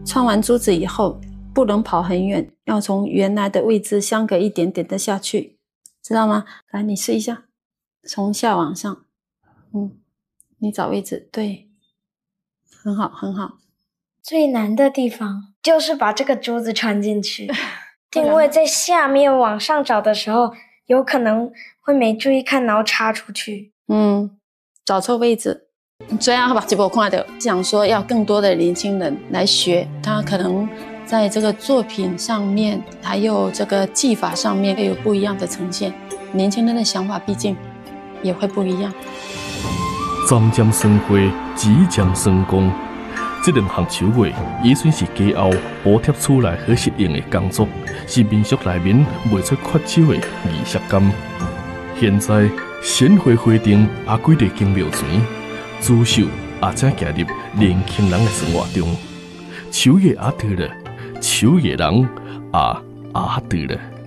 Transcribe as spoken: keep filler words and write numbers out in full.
穿完珠子以后，不能跑很远，要从原来的位置相隔一点点的下去，知道吗？来，你试一下，从下往上，嗯，你找位置，对，很好，很好。 最难的地方就是把这个珠子穿进去，因为在下面往上找的时候，有可能会没注意看，然后插出去。 嗯，找错位置。所以啊，把直播看的，想说要更多的年轻人来学，他可能在这个作品上面，还有这个技法上面会有不一样的呈现。年轻人的想法毕竟也会不一样。 沾沾生花，指尖生光，这两项手艺也算是家后补贴厝内好适应的工作，是民俗内面袂出缺手的仪式感。现在鲜花花灯也规在经庙前。主手也正加入年轻人的生活中，手艺也对了，手艺人也也对了。